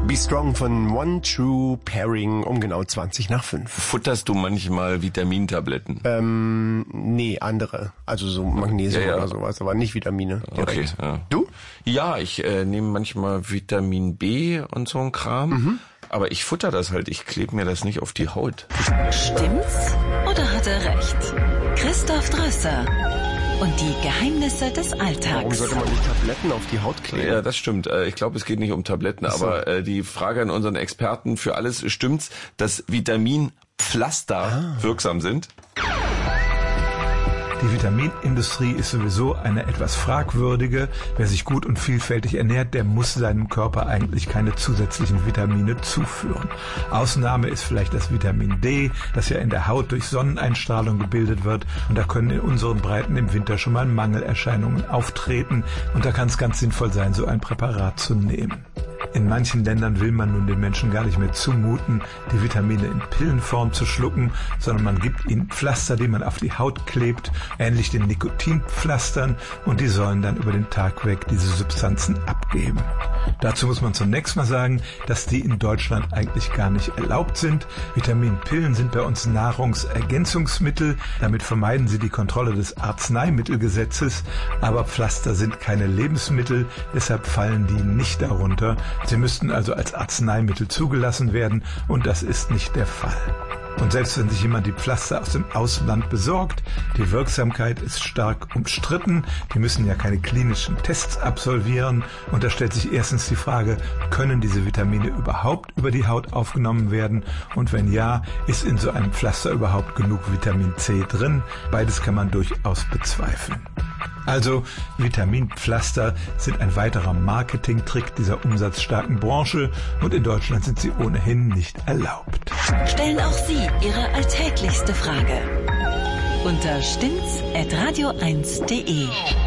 Be Strong von One True Pairing um genau 20:05. Futterst du manchmal Vitamintabletten? Nee, andere. Also so Magnesium oder sowas, aber nicht Vitamine direkt. Okay, ja. Du? Ja, ich nehme manchmal Vitamin B und so ein Kram. Aber ich futter das halt, ich klebe mir das nicht auf die Haut. Stimmt's? Oder hat er recht? Christoph Drösser und die Geheimnisse des Alltags. Warum sollte man die Tabletten auf die Haut kleben? Ja, das stimmt. Ich glaube, es geht nicht um Tabletten, aber die Frage an unseren Experten für alles, stimmt's, dass Vitaminpflaster wirksam sind? Die Vitaminindustrie ist sowieso eine etwas fragwürdige. Wer sich gut und vielfältig ernährt, der muss seinem Körper eigentlich keine zusätzlichen Vitamine zuführen. Ausnahme ist vielleicht das Vitamin D, das ja in der Haut durch Sonneneinstrahlung gebildet wird. Und da können in unseren Breiten im Winter schon mal Mangelerscheinungen auftreten. Und da kann es ganz sinnvoll sein, so ein Präparat zu nehmen. In manchen Ländern will man nun den Menschen gar nicht mehr zumuten, die Vitamine in Pillenform zu schlucken, sondern man gibt ihnen Pflaster, die man auf die Haut klebt, ähnlich den Nikotinpflastern, und die sollen dann über den Tag weg diese Substanzen abgeben. Dazu muss man zunächst mal sagen, dass die in Deutschland eigentlich gar nicht erlaubt sind. Vitaminpillen sind bei uns Nahrungsergänzungsmittel, damit vermeiden sie die Kontrolle des Arzneimittelgesetzes, aber Pflaster sind keine Lebensmittel, deshalb fallen die nicht darunter. Sie müssten also als Arzneimittel zugelassen werden, und das ist nicht der Fall. Und selbst wenn sich jemand die Pflaster aus dem Ausland besorgt, die Wirksamkeit ist stark umstritten. Die müssen ja keine klinischen Tests absolvieren. Und da stellt sich erstens die Frage, können diese Vitamine überhaupt über die Haut aufgenommen werden? Und wenn ja, ist in so einem Pflaster überhaupt genug Vitamin C drin? Beides kann man durchaus bezweifeln. Also, Vitaminpflaster sind ein weiterer Marketingtrick dieser umsatzstarken Branche, und in Deutschland sind sie ohnehin nicht erlaubt. Stellen auch Sie Ihre alltäglichste Frage unter stimmt's@radio1.de.